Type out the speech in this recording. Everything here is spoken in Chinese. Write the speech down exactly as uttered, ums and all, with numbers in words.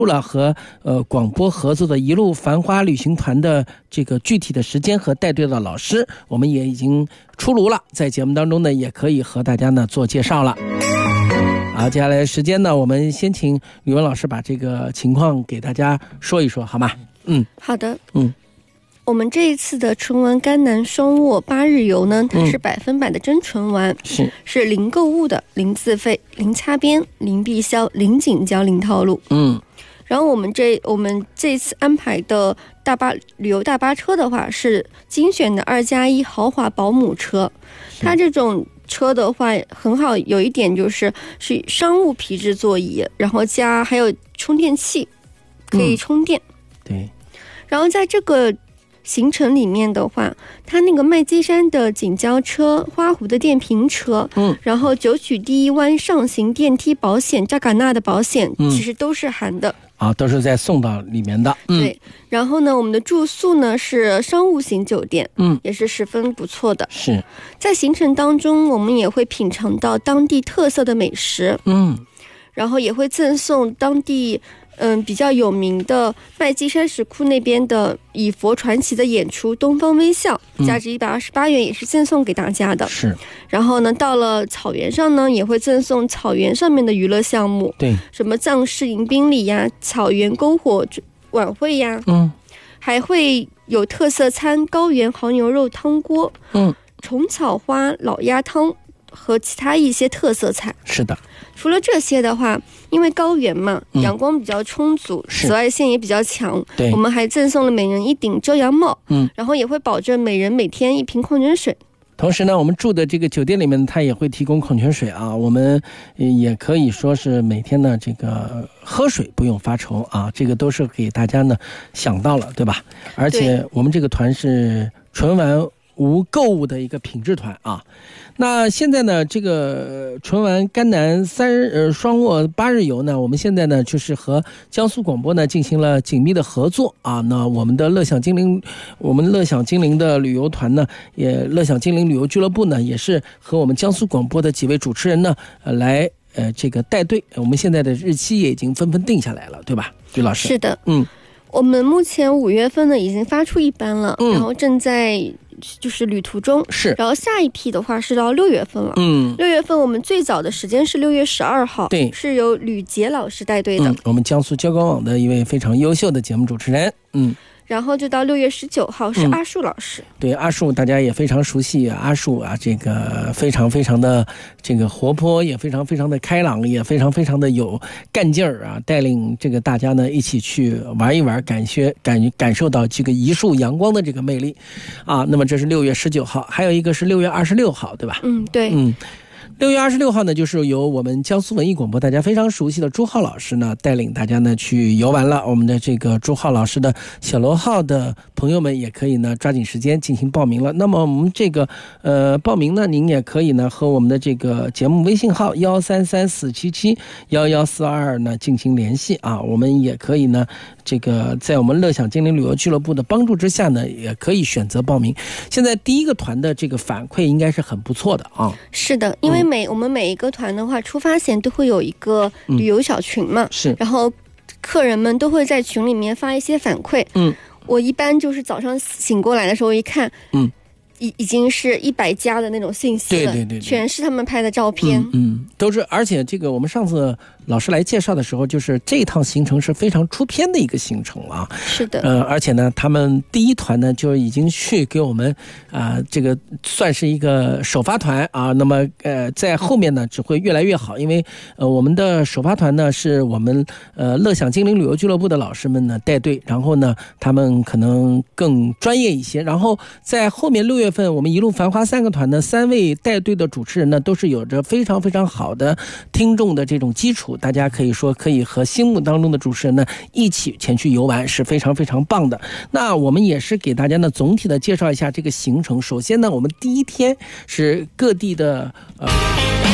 了和呃广播合作的一路繁花旅行团的这个具体的时间和带队的老师，我们也已经出炉了，在节目当中呢也可以和大家呢做介绍了。好，接下来时间呢，我们先请吕文老师把这个情况给大家说一说，好吗？嗯， 好的。 嗯， 我们这一次的纯玩甘南双卧八日游呢，它是百分百的真纯玩， 是是零购物的，零自费，零擦边，零必销，零景交，零套路。 嗯， 然后我们这我们这次安排的大巴旅游大巴车的话，是精选的二加一豪华保姆车，它这种车的话很好，有一点就是是商务皮质座椅，然后加还有充电器，可以充电。 嗯、对。 然后在这个行程里面的话，它那个麦积山的景交车、花湖的电瓶车， 嗯， 然后九曲第一湾上行电梯保险、扎尕那的保险， 嗯， 其实都是含的。 啊，都是在送到里面的。嗯、 对，然后呢，我们的住宿呢是商务型酒店， 嗯， 也是十分不错的。 是在行程当中，我们也会品尝到当地特色的美食， 嗯， 然后也会赠送当地嗯比较有名的麦积山石窟那边的以佛传奇的演出《东方微笑》，价值一百二十八元，也是赠送给大家的。 是。 然后呢，到了草原上呢，也会赠送草原上面的娱乐项目， 对， 什么藏式迎宾礼呀、草原篝火晚会呀， 嗯， 还会有特色餐高原蚝牛肉汤锅， 嗯， 虫草花老鸭汤和其他一些特色菜。 是的。 除了这些的话，因为高原嘛，阳光比较充足，嗯、紫外线也比较强， 对， 我们还赠送了每人一顶遮阳帽， 嗯， 然后也会保证每人每天一瓶矿泉水。 同时呢，我们住的这个酒店里面，它也会提供矿泉水啊。我们也可以说是每天呢，这个喝水不用发愁啊，这个都是给大家呢想到了，对吧？而且我们这个团是纯玩无购物的一个品质团啊。那现在呢，这个纯玩甘南三日呃双卧八日游呢，我们现在呢就是和江苏广播呢进行了紧密的合作啊。那我们的乐享精灵，我们乐享精灵的旅游团呢，也乐享精灵旅游俱乐部呢，也是和我们江苏广播的几位主持人呢，呃来呃这个带队。我们现在的日期也已经纷纷定下来了，对吧，吕老师？ 是的， 嗯， 我们目前五月份呢已经发出一班了， 嗯、 然后正在就是旅途中， 是， 然后下一批的话是到六月份了。 嗯， 六月份我们最早的时间是六月十二号， 对， 是由吕杰老师带队的、 嗯，我们江苏交广网的一位非常优秀的节目主持人，嗯。 然后就到六月十九号是阿树老师、嗯、 对，阿树大家也非常熟悉，阿树啊这个非常非常的这个活泼，也非常非常的开朗，也非常非常的有干劲儿啊，带领这个大家呢一起去玩一玩，感觉感感受到这个一束阳光的这个魅力啊。那么这是六月十九号，还有一个是六月二十六号，对吧？ 嗯，对。 嗯，六月二十六号呢，就是由我们江苏文艺广播大家非常熟悉的朱浩老师呢，带领大家呢去游玩了。我们的这个朱浩老师的小楼号的朋友们也可以呢抓紧时间进行报名了。那么我们这个呃报名呢，您也可以呢和我们的这个节目微信号幺三三四七七幺幺四二二呢进行联系啊。我们也可以呢这个在我们乐享精灵旅游俱乐部的帮助之下呢，也可以选择报名。现在第一个团的这个反馈应该是很不错的啊。 是的，因为每、嗯、我们每一个团的话，出发前都会有一个旅游小群嘛， 嗯、是， 然后客人们都会在群里面发一些反馈。 嗯， 我一般就是早上醒过来的时候一看， 嗯。 已已经是一百家的那种信息了， 对对 对, 对， 全是他们拍的照片， 嗯, 嗯，都是，而且这个我们上次老师来介绍的时候，就是这一趟行程是非常出片的一个行程啊。 是的， 呃，而且呢，他们第一团呢就已经去给我们啊、呃，这个算是一个首发团啊。那么呃，在后面呢只会越来越好，因为呃我们的首发团呢是我们呃乐享精灵旅游俱乐部的老师们呢带队，然后呢他们可能更专业一些，然后在后面六月份我们一路繁华三个团的三位带队的主持人呢都是有着非常非常好的听众的这种基础，大家可以说可以和心目当中的主持人呢一起前去游玩，是非常非常棒的。那我们也是给大家呢总体的介绍一下这个行程。首先呢，我们第一天是各地的呃